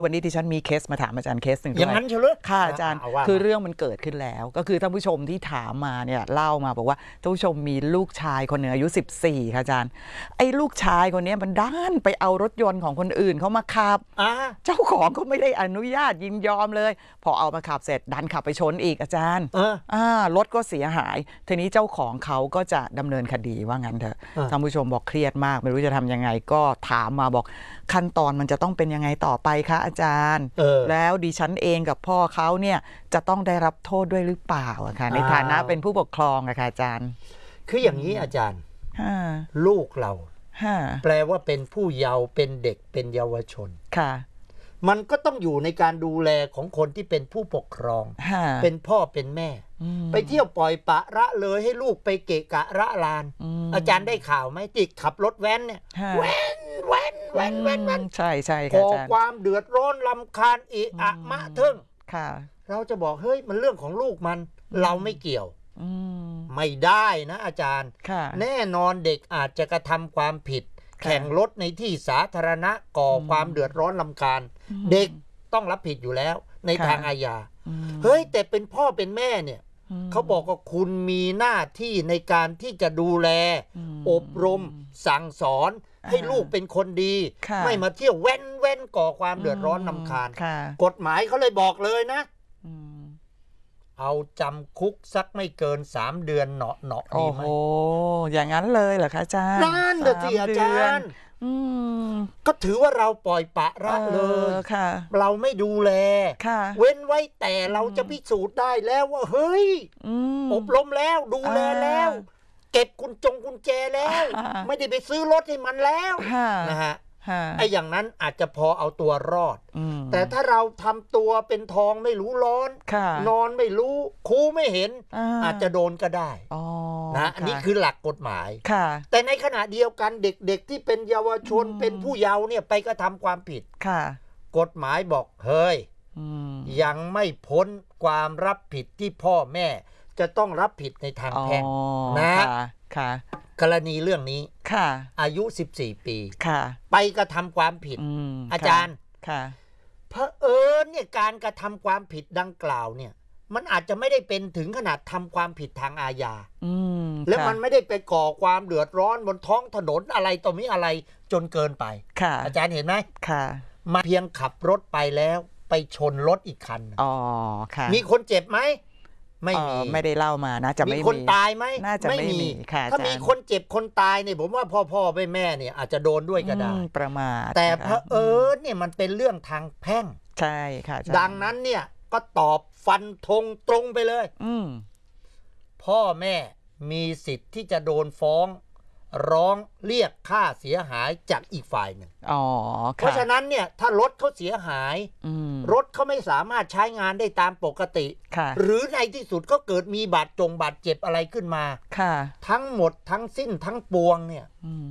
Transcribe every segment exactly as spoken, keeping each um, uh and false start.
วันนี้ที่ฉันมีเคสมาถามอาจารย์เคสหนึ่งอย่างนั้นเฉลยค่ะอาจารย์คือเรื่องมันเกิดขึ้นแล้วก็คือท่านผู้ชมที่ถามมาเนี่ยเล่ามาบอกว่าท่านผู้ชมมีลูกชายคนหนึ่งอายุสิบสี่ค่ะอาจารย์ไอ้ลูกชายคนนี้มันด้านไปเอารถยนต์ของคนอื่นเขามาขับเจ้าของก็ไม่ได้อนุญาตยินยอมเลยพอเอามาขับเสร็จดันขับไปชนอีกอาจารย์อ่ารถก็เสียหายทีนี้เจ้าของเขาก็จะดำเนินคดีว่างั้นเถอะท่านผู้ชมบอกเครียดมากไม่รู้จะทำยังไงก็ถามมาบอกขั้นตอนมันจะต้องเป็นยังไงต่อไปคะอาจารย์แล้วดิฉันเองกับพ่อเขาเนี่ยจะต้องได้รับโทษด้วยหรือเปล่าอะคะในฐานะเป็นผู้ปกครองอะค่ะอาจารย์คืออย่างนี้อาจารย์ลูกเราแปลว่าเป็นผู้เยาว์เป็นเด็กเป็นเยาวชนค่ะมันก็ต้องอยู่ในการดูแลของคนที่เป็นผู้ปกครองเป็นพ่อเป็นแม่ไปเที่ยวปล่อยปะละเลยให้ลูกไปเกะกะระลานอาจารย์ได้ข่าวไหมติดขับรถแว้นเนี่ยแว้นแว้นแว้นแว้นแว้นใช่ใช่ค่ะอาจารย์ก่อความเดือดร้อนรำคาญอิอะมะเทิงค่ะเราจะบอกเฮ้ยมันเรื่องของลูกมันเราไม่เกี่ยวไม่ได้นะอาจารย์แน่นอนเด็กอาจจะกระทำความผิดแข่งรถในที่สาธารณะก่อความเดือดร้อนรำคาญเด็กต้องรับผิดอยู่แล้วในทางอาญาเฮ้ยแต่เป็นพ่อเป็นแม่เนี่ยเขาบอกว่าคุณมีหน้าที่ในการที่จะดูแลอบรมสั่งสอนให้ลูกเป็นคนดีไม่มาเที่ยวแว้นแว้นก่อความเดือดร้อนรำคาญกฎหมายเขาเลยบอกเลยนะเอาจำคุกสักไม่เกินสามเดือนเนาะเนาะดีไหมโอ้อย่างนั้นเลยเหรอคะอาจารย์นั่นเดี๋ยวสิอาจารย์ก็ถือว่าเราปล่อยปะละเลยเราไม่ดูแลเว้นไว้แต่เราจะพิสูจน์ได้แล้วว่าเฮ้ยอบรมแล้วดูแลแล้วเก็บกุญจงกุญแจแล้วไม่ได้ไปซื้อรถให้มันแล้วนะฮะไอ้อย่างนั้นอาจจะพอเอาตัวรอดแต่ถ้าเราทำตัวเป็นทองไม่รู้ร้อนนอนไม่รู้ครูไม่เห็นอาจจะโดนก็ได้นะอันนี้คือหลักกฎหมายแต่ในขณะเดียวกันเด็กๆที่เป็นเยาวชนเป็นผู้เยาว์เนี่ยไปกระทำความผิดกฎหมายบอกเฮ้ยยังไม่พ้นความรับผิดที่พ่อแม่จะต้องรับผิดในทางแพ่งนะกรณีเรื่องนี้อายุสิบสี่ปีไปกระทำความผิดอาจารย์เผอิญเนี่ยการกระทำความผิดดังกล่าวเนี่ยมันอาจจะไม่ได้เป็นถึงขนาดทำความผิดทางอาญาและมันไม่ได้ไปก่อความเดือดร้อนบนท้องถนนอะไรต่อมิอะไรจนเกินไปอาจารย์เห็นไหมมาเพียงขับรถไปแล้วไปชนรถอีกคันมีคนเจ็บไหมไม่มีไม่ได้เล่ามานะจะไม่มีคนตายไหมน่าจะไม่มีถ้ามีคนเจ็บคนตายเนี่ยผมว่าพ่อพ่อแม่แม่เนี่ยอาจจะโดนด้วยก็ได้ประมาทแต่เผอิญเนี่ยมันเป็นเรื่องทางแพ่งใช่ค่ะดังนั้นเนี่ยก็ตอบฟันธงตรงไปเลยพ่อแม่มีสิทธิ์ที่จะโดนฟ้องร้องเรียกค่าเสียหายจากอีกฝ่ายหนึ่งเพราะฉะนั้นเนี่ยถ้ารถเขาเสียหายรถเขาไม่สามารถใช้งานได้ตามปกติหรือในที่สุดก็เกิดมีบาดจงบาดเจ็บอะไรขึ้นมาทั้งหมดทั้งสิ้นทั้งปวงเนี่ย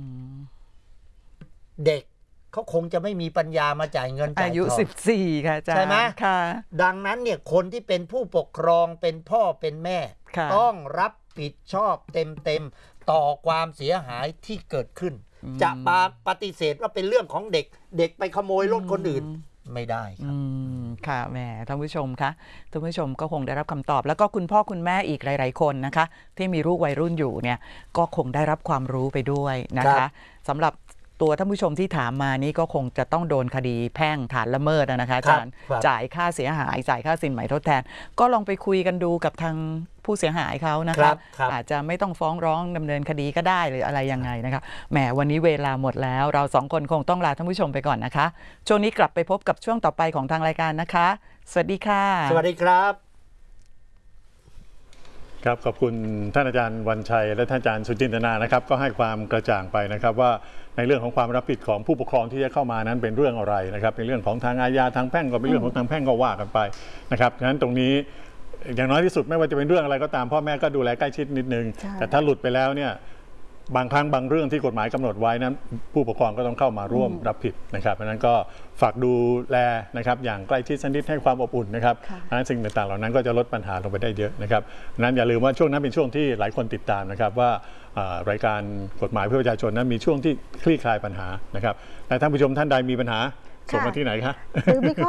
เด็กเขาคงจะไม่มีปัญญามาจ่ายเงินจ่ายทองอายุสิบสี่ค่ะอาจารย์ใช่ไหมดังนั้นเนี่ยคนที่เป็นผู้ปกครองเป็นพ่อเป็นแม่ต้องรับผิดชอบเต็มๆต่อความเสียหายที่เกิดขึ้นจะมาปฏิเสธว่าเป็นเรื่องของเด็กเด็กไปขโมยรถคนอื่นไม่ได้ครับค่ะแหมท่านผู้ชมคะท่านผู้ชมก็คงได้รับคำตอบแล้วก็คุณพ่อคุณแม่อีกหลายๆคนนะคะที่มีลูกวัยรุ่นอยู่เนี่ยก็คงได้รับความรู้ไปด้วยนะคะสำหรับตัวท่านผู้ชมที่ถามมานี่ก็คงจะต้องโดนคดีแพ่งฐานละเมิดนะคะอาจารย์จ่ายค่าเสียหายจ่ายค่าสินไหมทดแทนก็ลองไปคุยกันดูกับทางผู้เสียหายเขานะคะอาจจะไม่ต้องฟ้องร้องดำเนินคดีก็ได้หรืออะไรยังไงนะคะแหมวันนี้เวลาหมดแล้วเราสองคนคงต้องลาท่านผู้ชมไปก่อนนะคะช่วงนี้กลับไปพบกับช่วงต่อไปของทางรายการนะคะสวัสดีค่ะสวัสดีครับครับขอบคุณท่านอาจารย์วันชัยและท่านอาจารย์สุจินตนานะครับก็ให้ความกระจ่างไปนะครับว่าในเรื่องของความรับผิดของผู้ปกครองที่จะเข้ามานั้นเป็นเรื่องอะไรนะครับเป็นเรื่องของทางอาญาทางแพ่งก็เป็นเรื่องของทางแพ่งก็ว่ากันไปนะครับฉะนั้นตรงนี้อย่างน้อยที่สุดไม่ว่าจะเป็นเรื่องอะไรก็ตามพ่อแม่ก็ดูแลใกล้ชิดนิดนึงแต่ถ้าหลุดไปแล้วเนี่ยบางครั้งบางเรื่องที่กฎหมายกำหนดไว้นั้นผู้ปกครองก็ต้องเข้ามาร่วมรับผิดนะครับเพราะนั้นก็ฝากดูแลนะครับอย่างใกล้ชิดสักนิดให้ความอบอุ่นนะครับนั้นสิ่งต่างๆเหล่านั้นก็จะลดปัญหาลงไปได้เยอะนะครับนั้นอย่าลืมว่าช่วงนั้นเป็นช่วงที่หลายคนติดตามนะครับว่ารายการกฎหมายเพื่อประชาชนนั้นมีช่วงที่คลี่คลายปัญหานะครับแต่ท่านผู้ชมท่านใดมีปัญหาส่งมาที่ไหนคะ